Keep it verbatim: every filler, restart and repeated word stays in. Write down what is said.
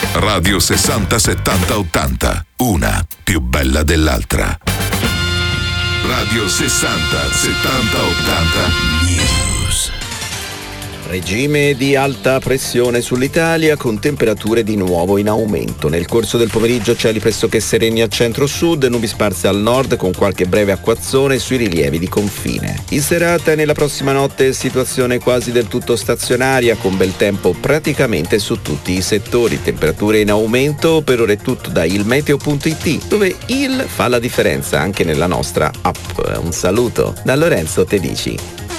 Radio sessanta settanta ottanta, una più bella dell'altra. Radio sessanta settanta ottanta News. Regime di alta pressione sull'Italia con temperature di nuovo in aumento. Nel corso del pomeriggio cieli pressoché sereni al centro-sud, nubi sparse al nord con qualche breve acquazzone sui rilievi di confine. In serata e nella prossima notte situazione quasi del tutto stazionaria con bel tempo praticamente su tutti i settori. Temperature in aumento, per ora è tutto da ilmeteo punto it, dove il fa la differenza anche nella nostra app. Un saluto da Lorenzo Tedici.